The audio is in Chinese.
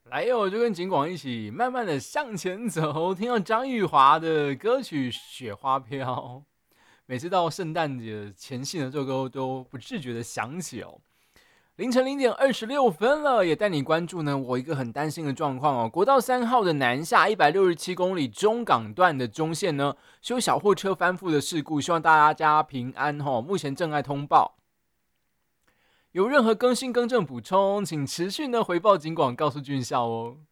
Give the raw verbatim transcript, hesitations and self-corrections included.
来哟，就跟景广一起慢慢的向前走，听到张玉华的歌曲《雪花飘》，每次到圣诞节前夕呢，这首歌都不自觉的响起哦。凌晨零点二十六分了，也带你关注呢，我一个很担心的状况哦。国道三号的南下一百六十七公里中港段的中线呢，修小货车翻覆的事故，希望大家平安哦。目前正在通报。有任何更新、更正、补充，请持续呢回报警广，告诉军校哦。